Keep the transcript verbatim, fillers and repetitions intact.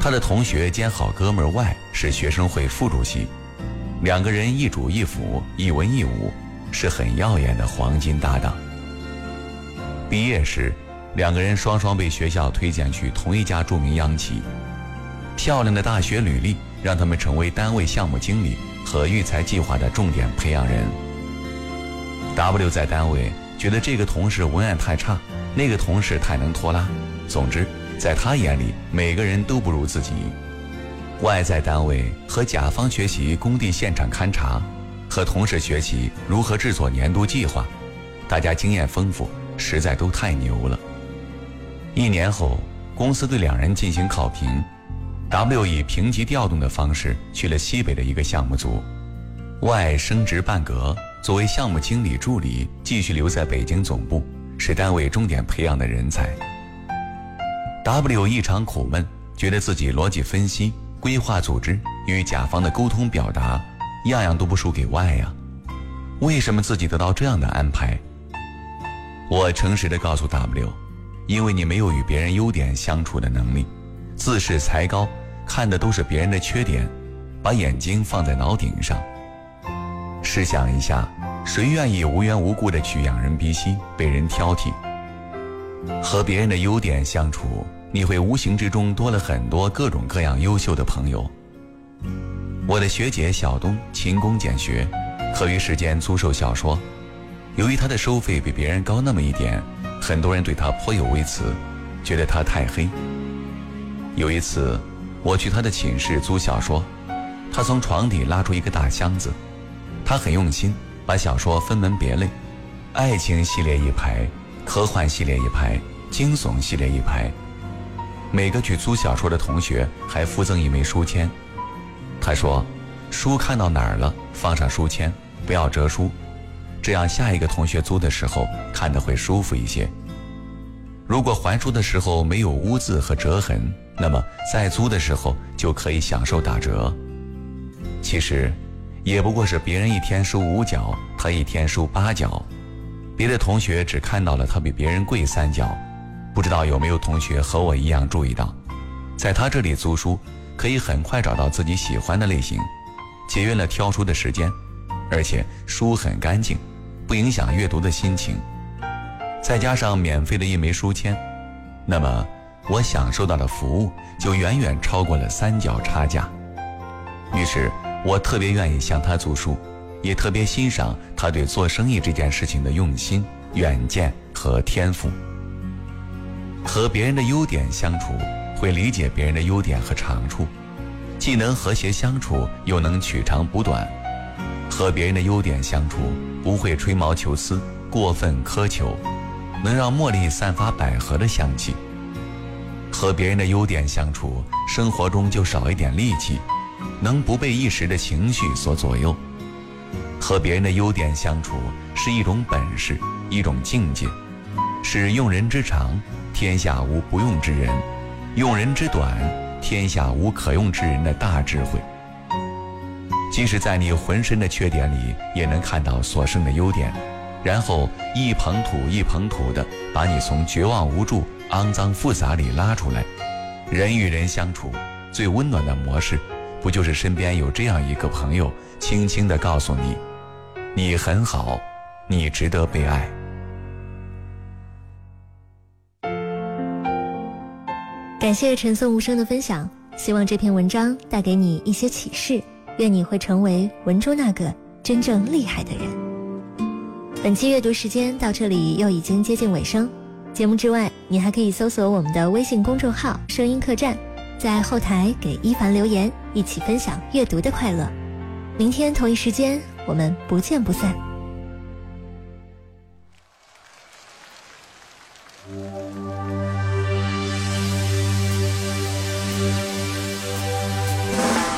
他的同学兼好哥们儿 Y 是学生会副主席，两个人一主一辅，一文一武，是很耀眼的黄金搭档。毕业时，两个人双双被学校推荐去同一家著名央企。漂亮的大学履历让他们成为单位项目经理和育才计划的重点培养人。 W 在单位觉得这个同事文案太差，那个同事太能拖拉，总之在他眼里每个人都不如自己。 Y 在单位和甲方学习工地现场勘察，和同事学习如何制作年度计划，大家经验丰富，实在都太牛了。一年后，公司对两人进行考评， W 以评级调动的方式去了西北的一个项目组， Y 升职半格，作为项目经理助理继续留在北京总部，是单位重点培养的人才。 W 异常苦闷，觉得自己逻辑分析、规划组织与甲方的沟通表达样样都不输给 Y 呀、啊，为什么自己得到这样的安排？我诚实地告诉 W， 因为你没有与别人优点相处的能力，自视才高，看的都是别人的缺点，把眼睛放在脑顶上。试想一下，谁愿意无缘无故地去仰人鼻息，被人挑剔？和别人的优点相处，你会无形之中多了很多各种各样优秀的朋友。我的学姐小东勤工俭学，课余时间租售小说，由于她的收费比别人高那么一点，很多人对她颇有微词，觉得她太黑。有一次我去她的寝室租小说，她从床底拉出一个大箱子，她很用心把小说分门别类，爱情系列一排，科幻系列一排，惊悚系列一排，每个去租小说的同学还附赠一枚书签。他说，书看到哪儿了放上书签，不要折书，这样下一个同学租的时候看得会舒服一些。如果还书的时候没有污渍和折痕，那么在租的时候就可以享受打折。其实也不过是别人一天收五角，他一天收八角，别的同学只看到了他比别人贵三角。不知道有没有同学和我一样注意到，在他这里租书可以很快找到自己喜欢的类型，节约了挑书的时间，而且书很干净，不影响阅读的心情，再加上免费的一枚书签，那么我享受到的服务就远远超过了三角差价。于是我特别愿意向他租书，也特别欣赏他对做生意这件事情的用心、远见和天赋。和别人的优点相处，会理解别人的优点和长处，既能和谐相处，又能取长补短。和别人的优点相处，不会吹毛求疵，过分苛求，能让茉莉散发百合的香气。和别人的优点相处，生活中就少一点戾气，能不被一时的情绪所左右。和别人的优点相处是一种本事，一种境界，是用人之长，天下无不用之人，用人之短，天下无可用之人的大智慧。即使在你浑身的缺点里也能看到所剩的优点，然后一捧土一捧土的把你从绝望无助、肮脏复杂里拉出来。人与人相处最温暖的模式，不就是身边有这样一个朋友，轻轻地告诉你，你很好，你值得被爱。 感谢陈颂无声的分享，希望这篇文章带给你一些启示，愿你会成为文中那个真正厉害的人。本期阅读时间到这里又已经接近尾声，节目之外，你还可以搜索我们的微信公众号声音客栈，在后台给一凡留言，一起分享阅读的快乐。明天同一时间，我们不见不散。